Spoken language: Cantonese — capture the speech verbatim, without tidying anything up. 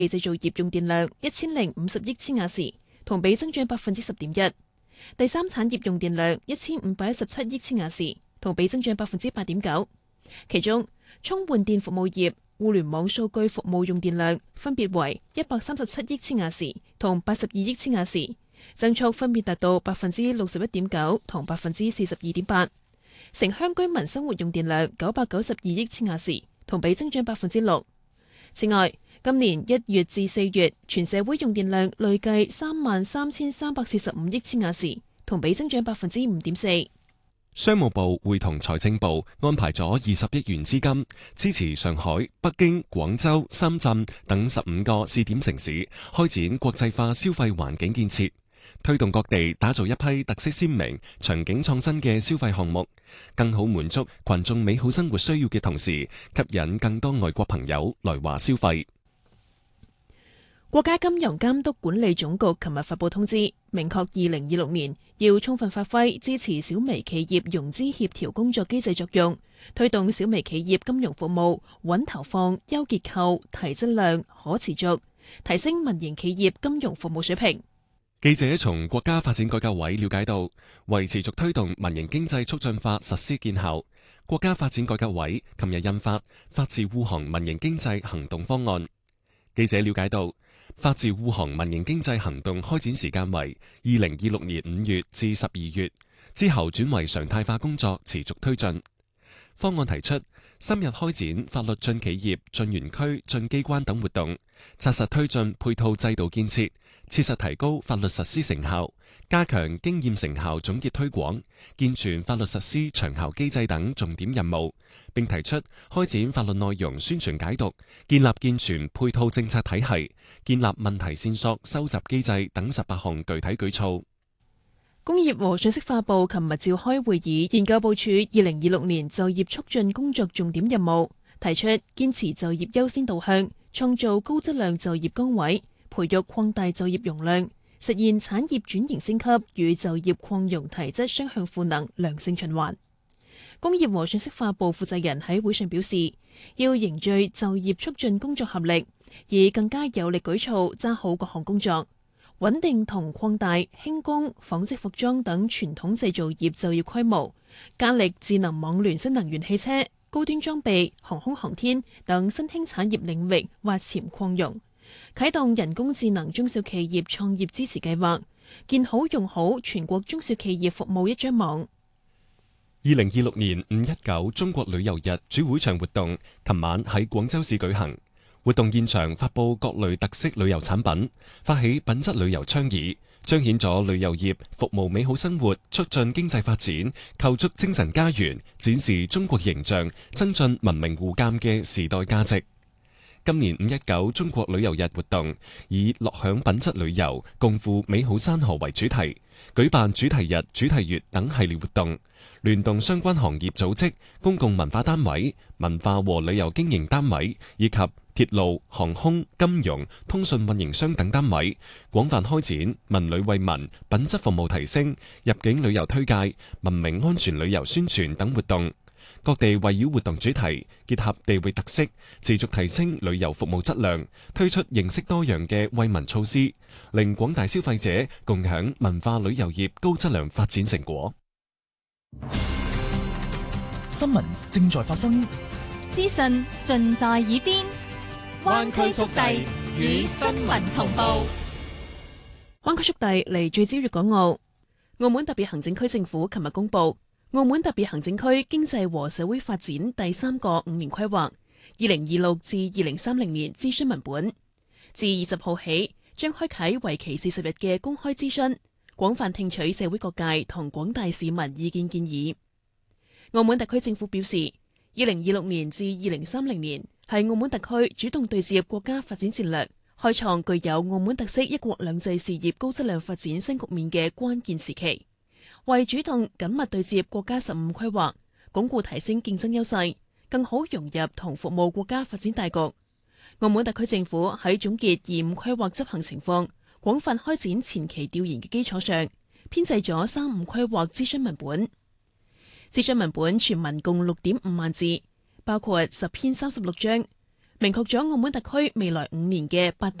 製造業用電量一千零五十億千瓦時，同比增長百分之十點一。第三產業用電量一千五百一十七億千瓦時，同比增長百分之八點九。其中，充換電服務業、互聯網數據服務用電量分別為一百三十七億千瓦時同八十二億千瓦時，增速分別達到百分之六十一點九同百分之四十二點八。城鄉居民生活用電量九百九十二億千瓦時，同比增長百分之六。此外，今年一月至四月，全社會用電量累計三萬三千三百四十五億千瓦時，同比增長百分之五點四。 商務部會同財政部安排咗二十億元資金，支持上海、北京、廣州、深圳等十五個試點城市開展國際化消費環境建設，推動各地打造一批特色鮮明、場景創新嘅消費項目，更好滿足群眾美好生活需要嘅同時，吸引更多外國朋友來華消費。 國家金融監督管理總局琴日發布通知，明確二零二六年要充分發揮支持小微企業融資協調工作機制作用，推動小微企業金融服務穩投放、優結構、提質量、可持續，提升民營企業金融服務水平。 記者從國家發展改革委了解到，為持續推動民營經濟促進法實施見效，國家發展改革委琴日印發《法治護航民營經濟行動方案》。記者了解到，法治護航民營經濟行動開展時間為二零二六年五月至十二月，之後轉為常態化工作，持續推進。方案提出，深入開展法律進企業、進園區、進機關等活動，紮實推進配套制度建設，切實提高法律實施成效，加強經驗成效總結推廣，健全法律實施長效機制等重點任務，並提出開展法律內容宣傳解讀，建立健全配套政策體系，建立問題線索收集機制等十八項具體舉措。 工業和信息化部琴日召開會議，研究部署二零二六年就業促進工作重點任務，提出堅持就業優先導向，創造高質量就業崗位，培育擴大就業容量，實現產業轉型升級與就業擴容提質雙向賦能良性循環。工業和信息化部負責人喺會上表示，要凝聚就業促進工作合力，以更加有力舉措揸好各項工作，穩定同擴大輕工、紡織服裝等傳統製造業就業規模，加力智能網聯新能源汽車、高端裝備、航空航天等新興產業領域挖潛擴容，啟動人工智能中小企業創業支持計劃，建好用好全國中小企業服務一張網。 二零二六年五一九中國旅遊日主會場活動，琴晚喺廣州市舉行。活動現場發佈各類特色旅遊產品，發起品質旅遊倡議，彰顯咗旅遊業服務美好生活、促進經濟發展、構築精神家園、展示中國形象、增進文明互鑒嘅時代價值。今年五一九中國旅遊日活動以樂享品質旅遊、共赴美好山河為主題，舉辦主題日、主題月等系列活動，聯動相關行業組織、公共文化單位、文化和旅遊經營單位以及鐵路、航空、金融、通訊運營商等單位，廣泛開展文旅惠民、品質服務提升、入境旅遊推介、文明安全旅遊宣傳等活動。各地圍繞活動主題，結合地域特色，持續提升旅遊服務質量，推出形式多樣嘅惠民措施，令廣大消費者共享文化旅遊業高質量發展成果。 新聞正在發生， 資訊盡在耳邊，灣區速遞與新聞同步。 灣區速遞嚟聚焦粵港澳。澳門特別行政區政府琴日公布澳門特別行政區經濟和社會發展第三個五年規劃，二零二六至二零三零年諮詢文本，自二十號起將開啟為期四十日嘅公開諮詢，廣泛聽取社會各界同廣大市民意見建議。澳門特區政府表示，二零二六年至二零三零年係澳門特區主動對接國家發展戰略，開創具有澳門特色一國兩制事業高質量發展新局面嘅關鍵時期，為主動緊密對接國家十五規劃，鞏固提升競爭優勢，更好融入同服務國家發展大局。澳門特區政府喺總結二五規劃執行情況，廣泛開展前期調研嘅基礎上，編製咗三五規劃諮詢文本。諮詢文本全文共六點五萬字，包括十篇三十六章， 明確咗澳門特區未來五年嘅八